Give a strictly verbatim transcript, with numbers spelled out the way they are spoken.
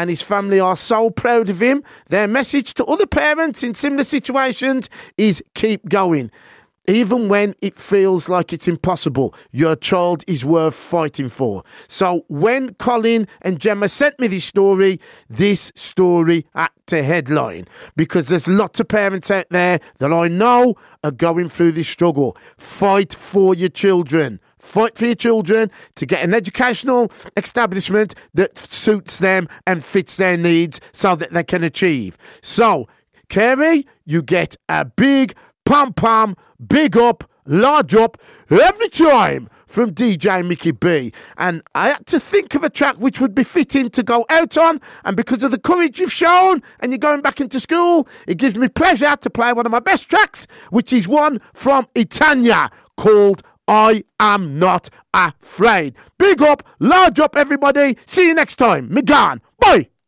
and his family are so proud of him. Their message to other parents in similar situations is keep going. Even when it feels like it's impossible, your child is worth fighting for. So when Colin and Gemma sent me this story, this story had to headline, because there's lots of parents out there that I know are going through this struggle. Fight for your children. Fight for your children to get an educational establishment that suits them and fits their needs so that they can achieve. So, Kerry, you get a big pom-pom, big up, large up every time from D J Mickey B. And I had to think of a track which would be fitting to go out on, and because of the courage you've shown and you're going back into school, it gives me pleasure to play one of my best tracks, which is one from Itanya called I Am Not Afraid. Big up, large up everybody. See you next time. Me gone. Bye.